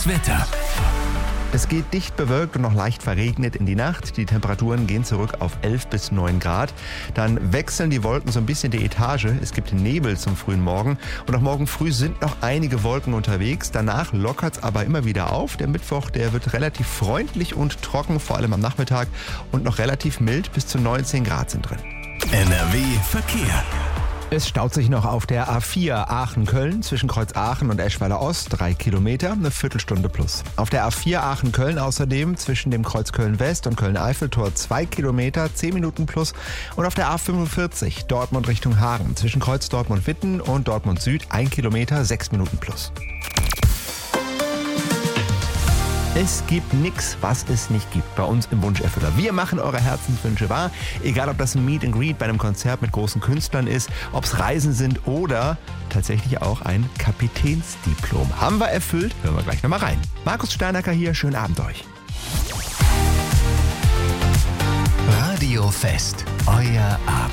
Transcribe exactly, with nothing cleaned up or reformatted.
Das Wetter. Es geht dicht bewölkt und noch leicht verregnet in die Nacht. Die Temperaturen gehen zurück auf elf bis neun Grad. Dann wechseln die Wolken so ein bisschen die Etage. Es gibt Nebel zum frühen Morgen. Und auch morgen früh sind noch einige Wolken unterwegs. Danach lockert es aber immer wieder auf. Der Mittwoch, der wird relativ freundlich und trocken, vor allem am Nachmittag. Und noch relativ mild, bis zu neunzehn Grad sind drin. N R W Verkehr. Es staut sich noch auf der A vier Aachen-Köln zwischen Kreuz Aachen und Eschweiler Ost, drei Kilometer, eine Viertelstunde plus. Auf der A vier Aachen-Köln außerdem zwischen dem Kreuz Köln-West und Köln-Eiffeltor zwei Kilometer, zehn Minuten plus. Und auf der A fünfundvierzig Dortmund Richtung Hagen zwischen Kreuz Dortmund-Witten und Dortmund Süd, ein Kilometer, sechs Minuten plus. Es gibt nichts, was es nicht gibt bei uns im Wunscherfüller. Wir machen eure Herzenswünsche wahr, egal ob das ein Meet and Greet bei einem Konzert mit großen Künstlern ist, ob es Reisen sind oder tatsächlich auch ein Kapitänsdiplom. Haben wir erfüllt? Hören wir gleich nochmal rein. Markus Steinacker hier, schönen Abend euch. Radio Fest, euer Abend.